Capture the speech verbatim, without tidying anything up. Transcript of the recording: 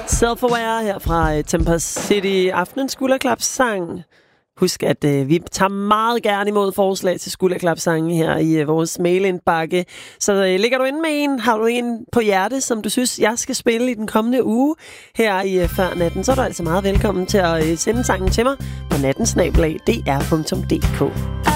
Self-Aware her fra uh, Tempest City. Aftenens skulderklapsang. Husk, at uh, vi tager meget gerne imod forslag til skulderklapsange her i uh, vores mailindbakke. Så uh, ligger du inde med en, har du en på hjerte, som du synes, jeg skal spille i den kommende uge her i uh, Før Natten, så er du altså meget velkommen til at uh, sende sangen til mig på natten snabel-a d r punktum d k.